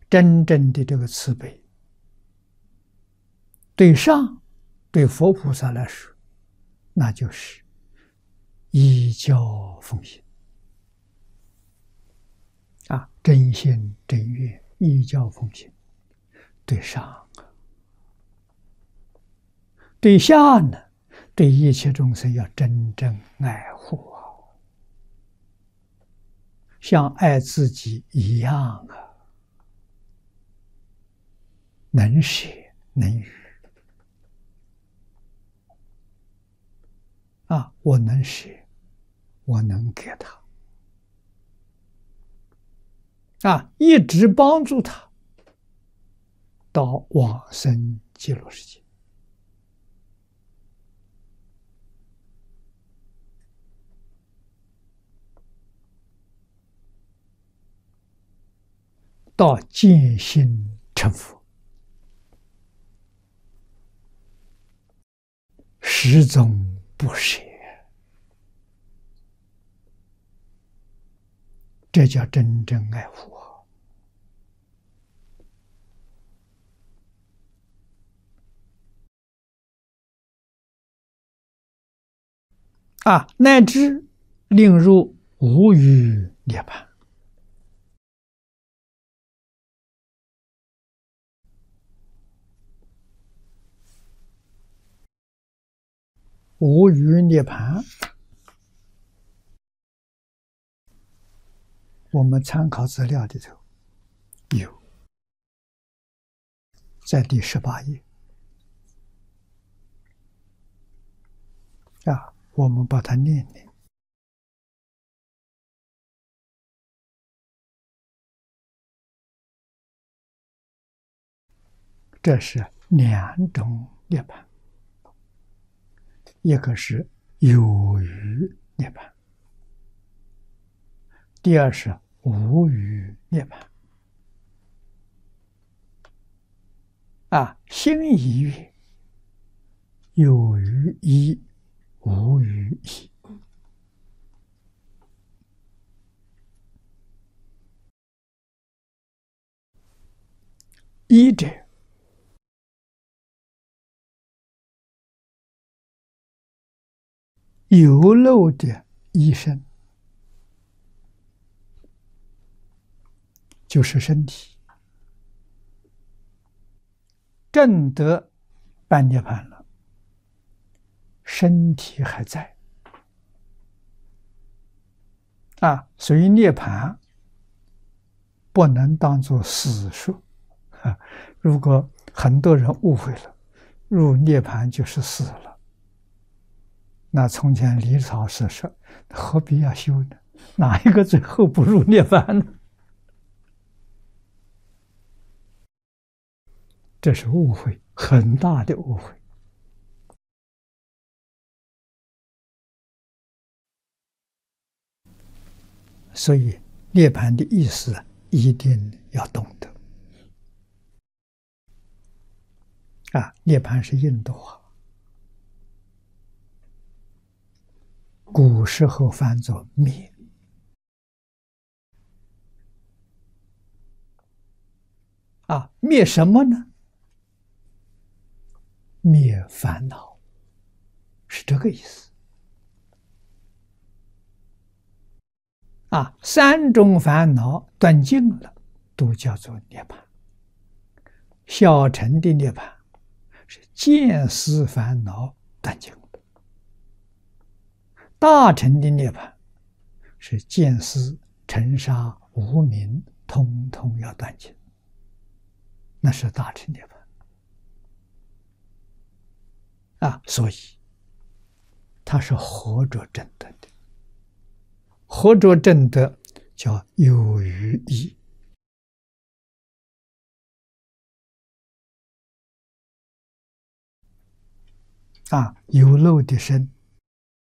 真正的这个慈悲，对上，对佛菩萨来说，那就是依教奉行啊，真心真愿，依教奉行。对上，对下呢？对一切众生要真正爱护啊，像爱自己一样啊，能舍能予啊，我能舍，我能给他啊，一直帮助他到往生极乐世界。到见性成佛，始终不舍，这叫真正爱护啊！乃至令入无余涅槃。无余涅槃，我们参考资料里头有，在第18页啊，我们把它念念。这是2种涅槃，一个是有余涅槃，第二是无余涅槃。啊，心一月，有余一，无余一。一者，有漏的一身，就是身体，证得半涅槃了，身体还在啊，所以涅槃不能当作死说啊。如果很多人误会了，入涅槃就是死了，那从前李老师说，何必要修呢？哪一个最后不入涅槃呢？这是误会，很大的误会。所以涅槃的意思一定要懂得啊！涅槃是印度话，古时候翻作灭啊，灭什么呢？灭烦恼，是这个意思啊。3种烦恼断尽了，都叫做涅槃。小乘的涅槃是见思烦恼断尽了，大乘的涅槃是见思、尘沙、无明通通要断尽，那是大乘涅槃啊。所以它是合着证得的，合着证得叫有余义啊，有漏的身